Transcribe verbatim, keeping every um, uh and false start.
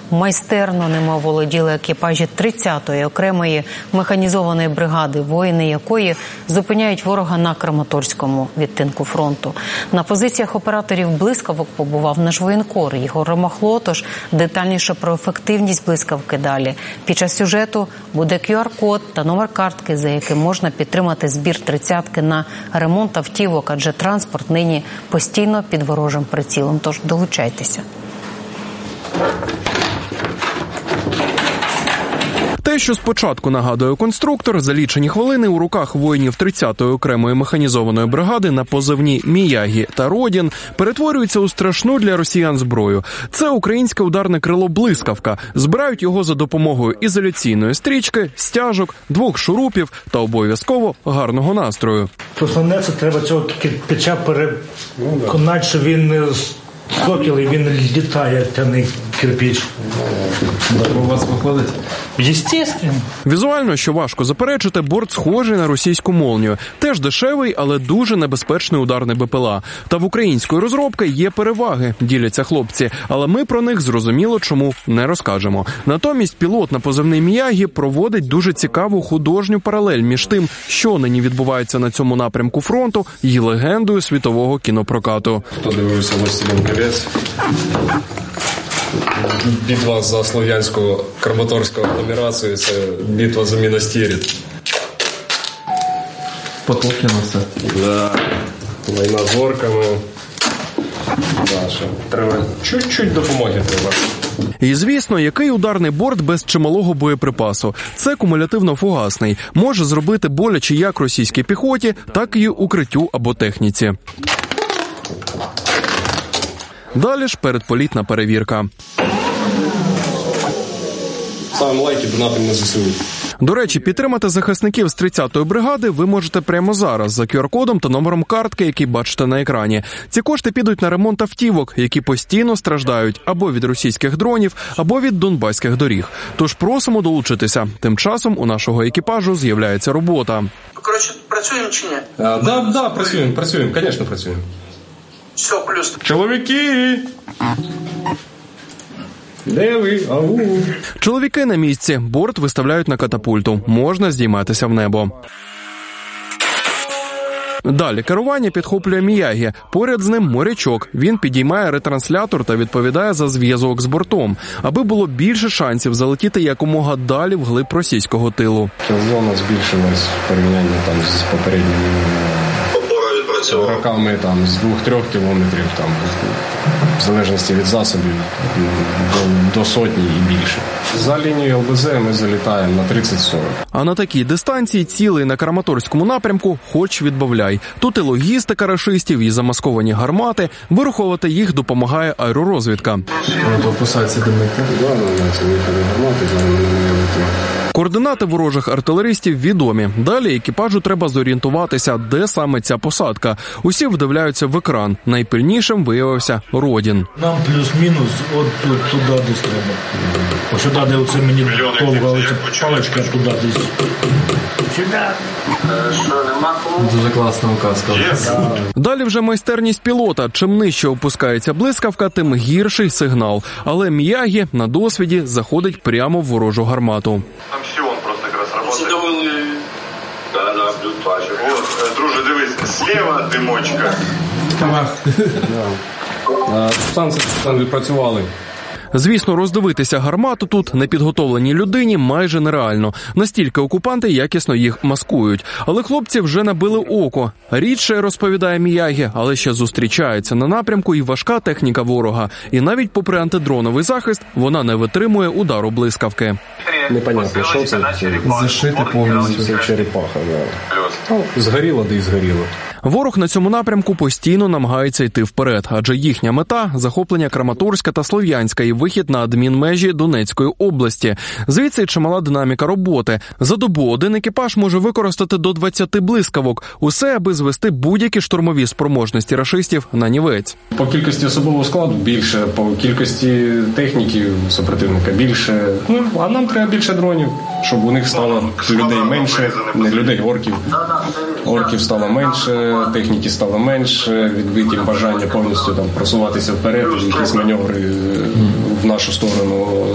Майстерно ними володіли екіпажі тридцятої окремої механізованої бригади, воїни якої зупиняють ворога на Краматорському відтинку фронту. На позиціях операторів блискавок побував наш воєнкор Ігор Ромахло, тож детальніше про ефективність блискавки далі. Під час сюжету буде ку ар код та номер картки, за яким можна підтримати збір тридцятки на ремонт автівок, адже транспорт нині постійно під ворожим прицілом. Тож долучайтеся. Те, що спочатку нагадує конструктор, за лічені хвилини у руках воїнів тридцятої окремої механізованої бригади на позивні «Міягі» та «Родін» перетворюється у страшну для росіян зброю. Це українське ударне крило «Блискавка». Збирають його за допомогою ізоляційної стрічки, стяжок, двох шурупів та обов'язково гарного настрою. Основне, це треба цього кирпича переконати, що він не сокіл і він літає, тяний кирпич. У вас виходить? Естественно. Візуально, що важко заперечити, борт схожий на російську «Молнію». Теж дешевий, але дуже небезпечний ударний бе пе ел а. Та в української розробки є переваги, діляться хлопці. Але ми про них, зрозуміло, чому не розкажемо. Натомість пілот на позивний «Міягі» проводить дуже цікаву художню паралель між тим, що нині відбувається на цьому напрямку фронту, і легендою світового кінопрокату. Хто дивився «Властелин колец»? Битва за слов'янську Краматорську агломерацію – це битва за Мінастирит. Потоплено все. Да. Війна з орками. Да, що треба чуть-чуть допомоги треба. І, звісно, який ударний борт без чималого боєприпасу? Це кумулятивно-фугасний. Може зробити боляче як російській піхоті, так і укриттю або техніці. Далі ж передполітна перевірка. Ставимо лайки, донатимо на зе се у. До речі, підтримати захисників з тридцятої бригади ви можете прямо зараз за ку ар кодом та номером картки, який бачите на екрані. Ці кошти підуть на ремонт автівок, які постійно страждають або від російських дронів, або від донбаських доріг. Тож просимо долучитися. Тим часом у нашого екіпажу з'являється робота. Коротше, працюємо чи ні? Так, да, да, працюємо, працюємо, звісно, працюємо. Все, плюс. Чоловіки! Де ви? Ау! Чоловіки на місці. Борт виставляють на катапульту. Можна здійматися в небо. Далі керування підхоплює «Міягі». Поряд з ним морячок. Він підіймає ретранслятор та відповідає за зв'язок з бортом, аби було більше шансів залетіти якомога далі вглиб російського тилу. Зона збільшилась в порівнянні там з попередніми роками там з двох-трьох кілометрів, там в залежності від засобів до, до сотні і більше. За лінією ел бе зет ми залітаємо на тридцять-сорок. А на такій дистанції цілий на Краматорському напрямку хоч відбавляй. Тут і логістика рашистів, і замасковані гармати. Вираховувати їх допомагає аеророзвідка. То опускаються димики. Да, на це виходи гармати, Координати ворожих артилеристів відомі. Далі екіпажу треба зорієнтуватися, де саме ця посадка. Усі вдивляються в екран. Найпильнішим виявився «Родін». Нам плюс-мінус от тут, туди десь треба. Ось сюди, де оце мені довга оця паличка, туди десь. Сюди. Дуже класна указка. Далі вже майстерність пілота. Чим нижче опускається блискавка, тим гірший сигнал. Але «Міягі» на досвіді заходить прямо в ворожу гармату. Там Сіон просто якраз працює. Да, да, плюс бачу. От, друже, дивись, зліва димочка. Станції там відпрацювали. Звісно, роздивитися гармату тут непідготовленій людині майже нереально. Настільки окупанти якісно їх маскують. Але хлопці вже набили око. Рідше, розповідає «Міягі», але ще зустрічається на напрямку і важка техніка ворога. І навіть попри антидроновий захист, вона не витримує удару блискавки. Непонятно, що це. Зашити повністю. Це черепаха, да. Згоріло, де й згоріло. Ворог на цьому напрямку постійно намагається йти вперед, адже їхня мета – захоплення Краматорська та Слов'янська і вихід на адмінмежі Донецької області. Звідси чимала динаміка роботи. За добу один екіпаж може використати до двадцяти блискавок. Усе, аби звести будь-які штурмові спроможності рашистів на нівець. По кількості особового складу більше, по кількості техніки супротивника більше. Ну, а нам треба більше дронів, щоб у них стало людей менше, не людей, орків. Орків стало менше, техніки стало менше, відбиті бажання повністю там просуватися вперед, якісь маневри в нашу сторону